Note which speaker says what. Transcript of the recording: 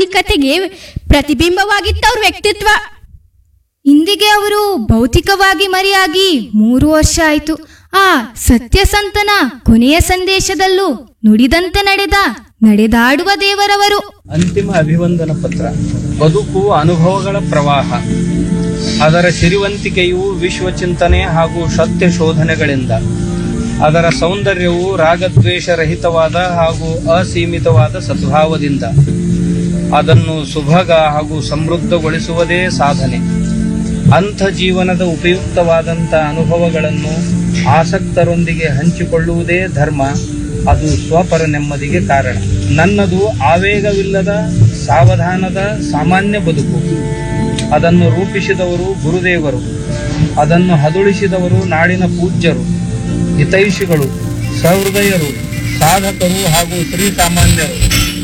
Speaker 1: ಆಧುನಿಕತೆಗೆ ಪ್ರತಿಬಿಂಬವಾಗಿತ್ತವ್ರ ವ್ಯಕ್ತಿತ್ವ. ಇಂದಿಗೆ ಅವರು ಭೌತಿಕವಾಗಿ ಮರೆಯಾಗಿ 3 ವರ್ಷ ಆಯ್ತು. ಆ ಸತ್ಯಸಂತನ ಕೊನೆಯ ಸಂದೇಶದಲ್ಲೂ ನುಡಿದಂತೆ ನಡೆದಾಡುವ ದೇವರವರು.
Speaker 2: ಅಂತಿಮ ಅಭಿವಂದನ ಪತ್ರ. ಬದುಕು ಅನುಭವಗಳ ಪ್ರವಾಹ. ಅದರ ಸಿರಿವಂತಿಕೆಯು ವಿಶ್ವಚಿಂತನೆ ಹಾಗೂ ಸತ್ಯ ಶೋಧನೆಗಳಿಂದ. ಅದರ ಸೌಂದರ್ಯವು ರಾಗದ್ವೇಷರಹಿತವಾದ ಹಾಗೂ ಅಸೀಮಿತವಾದ ಸದ್ಭಾವದಿಂದ. ಅದನ್ನು ಸುಭಗ ಹಾಗೂ ಸಮೃದ್ಧಗೊಳಿಸುವುದೇ ಸಾಧನೆ. ಅಂಥ ಜೀವನದ ಉಪಯುಕ್ತವಾದಂಥ ಅನುಭವಗಳನ್ನು ಆಸಕ್ತರೊಂದಿಗೆ ಹಂಚಿಕೊಳ್ಳುವುದೇ ಧರ್ಮ. ಅದು ಸ್ವಪರ ನೆಮ್ಮದಿಗೆ ಕಾರಣ. ನನ್ನದು ಆವೇಗವಿಲ್ಲದ ಸಾವಧಾನದ ಸಾಮಾನ್ಯ ಬದುಕು. ಅದನ್ನು ರೂಪಿಸಿದವರು ಗುರುದೇವರು, ಅದನ್ನು ಹದುಳಿಸಿದವರು ನಾಡಿನ ಪೂಜ್ಯರು, ಹಿತೈಷಿಗಳು, ಸಹೃದಯರು, ಸಾಧಕರು ಹಾಗೂ ಶ್ರೀಸಾಮಾನ್ಯರು.